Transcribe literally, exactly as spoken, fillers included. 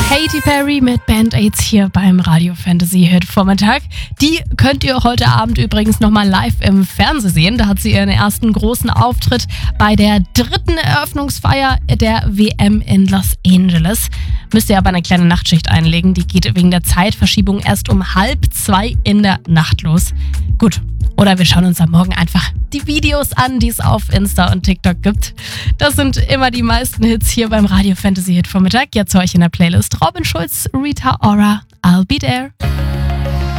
Katy Perry mit Band-Aids hier beim Radio Fantasy Hit Vormittag. Die könnt ihr heute Abend übrigens nochmal live im Fernsehen sehen. Da hat sie ihren ersten großen Auftritt bei der dritten Eröffnungsfeier der W M in Los Angeles. Müsst ihr aber eine kleine Nachtschicht einlegen. Die geht wegen der Zeitverschiebung erst um halb zwei in der Nacht los. Gut, oder wir schauen uns am Morgen einfach die Videos an, die es auf Insta und TikTok gibt. Das sind immer die meisten Hits hier beim Radio Fantasy Hit Vormittag. Jetzt höre ich in der Playlist Robin Schulz, Rita Ora, I'll Be There.